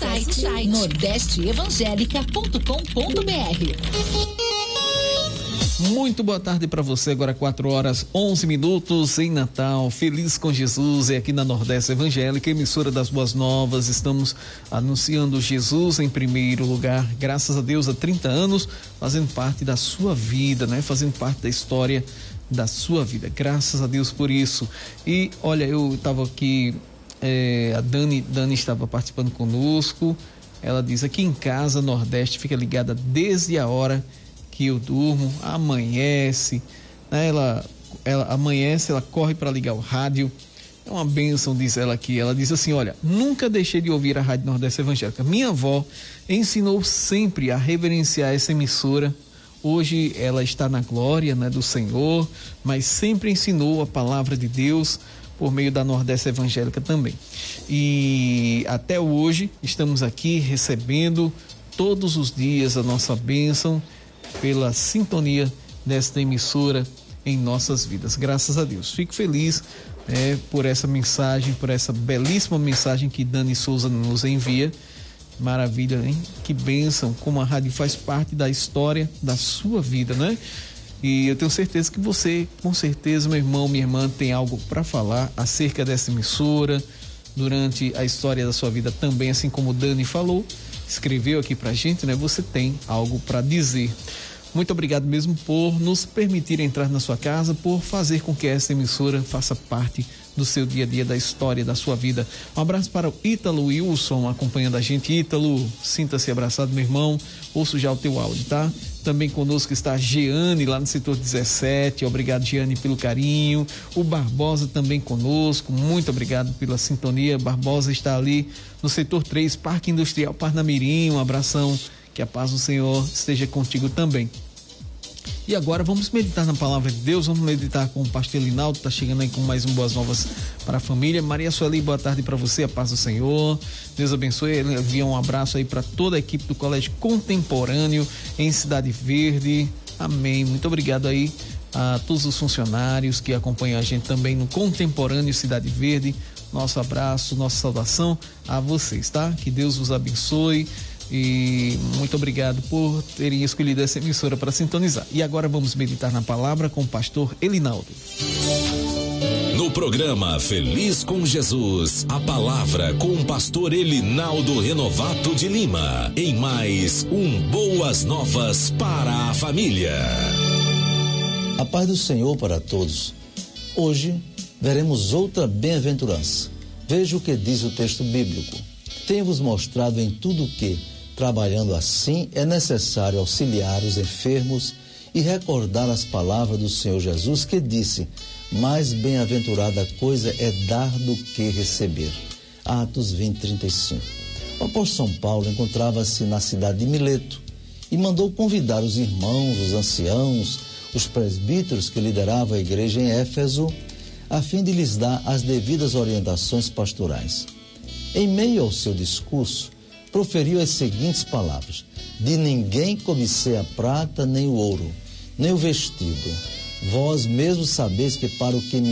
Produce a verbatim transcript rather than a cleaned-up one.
site, site nordeste evangélica ponto com ponto br. Muito boa tarde para você, agora quatro horas onze minutos em Natal, feliz com Jesus, é aqui na Nordeste Evangélica, emissora das Boas Novas, estamos anunciando Jesus em primeiro lugar, graças a Deus há trinta anos, fazendo parte da sua vida, né? Fazendo parte da história da sua vida, graças a Deus por isso. E olha, eu estava aqui, é, a Dani, Dani estava participando conosco, ela diz, aqui em casa, Nordeste, fica ligada desde a hora que eu durmo, amanhece, né? ela, ela amanhece, ela corre para ligar o rádio, é uma bênção, diz ela aqui, ela diz assim, olha, nunca deixei de ouvir a Rádio Nordeste Evangélica, minha avó ensinou sempre a reverenciar essa emissora, hoje ela está na glória, né, do Senhor, mas sempre ensinou a palavra de Deus por meio da Nordeste Evangélica também, e até hoje estamos aqui recebendo todos os dias a nossa bênção, pela sintonia desta emissora em nossas vidas, graças a Deus. Fico feliz é, por essa mensagem, por essa belíssima mensagem que Dani Souza nos envia. Maravilha, hein? Que bênção, como a rádio faz parte da história da sua vida, né? E eu tenho certeza que você, com certeza, meu irmão, minha irmã, tem algo para falar acerca dessa emissora durante a história da sua vida também, assim como Dani falou, escreveu aqui pra gente, né? Você tem algo para dizer. Muito obrigado mesmo por nos permitir entrar na sua casa, por fazer com que essa emissora faça parte do seu dia a dia, da história da sua vida. Um abraço para o Ítalo Wilson acompanhando a gente. Ítalo, sinta-se abraçado, meu irmão. Ouço já o teu áudio, tá? Também conosco está a Jeane, lá no setor dezessete. Obrigado, Jeane, pelo carinho. O Barbosa também conosco. Muito obrigado pela sintonia. Barbosa está ali no setor três, Parque Industrial Parnamirim. Um abração. Que a paz do Senhor esteja contigo também. E agora vamos meditar na palavra de Deus, vamos meditar com o pastor Elinaldo, tá chegando aí com mais um Boas Novas para a família. Maria Sueli, boa tarde para você, a paz do Senhor, Deus abençoe. Ele envia um abraço aí para toda a equipe do Colégio Contemporâneo em Cidade Verde, amém. Muito obrigado aí a todos os funcionários que acompanham a gente também no Contemporâneo Cidade Verde. Nosso abraço, nossa saudação a vocês, tá? Que Deus os abençoe. E muito obrigado por terem escolhido essa emissora para sintonizar. E agora vamos meditar na palavra com o pastor Elinaldo. No programa Feliz com Jesus, a palavra com o pastor Elinaldo Renovato de Lima, em mais um Boas Novas para a família. A paz do Senhor para todos. Hoje veremos outra bem-aventurança. Veja o que diz o texto bíblico. Tenho-vos mostrado em tudo que, trabalhando assim, é necessário auxiliar os enfermos e recordar as palavras do Senhor Jesus, que disse, mais bem-aventurada coisa é dar do que receber. Atos vinte, trinta e cinco. O apóstolo São Paulo encontrava-se na cidade de Mileto e mandou convidar os irmãos, os anciãos, os presbíteros que lideravam a igreja em Éfeso, a fim de lhes dar as devidas orientações pastorais. Em meio ao seu discurso, proferiu as seguintes palavras: de ninguém cobicei a prata, nem o ouro, nem o vestido. Vós mesmos sabeis que para o que me